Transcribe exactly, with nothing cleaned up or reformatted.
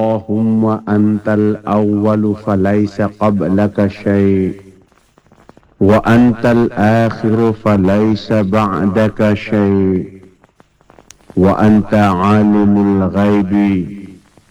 اللهم أنت الأول فليس قبلك شيء، وأنت الآخر فليس بعدك شيء، وأنت عالم الغيب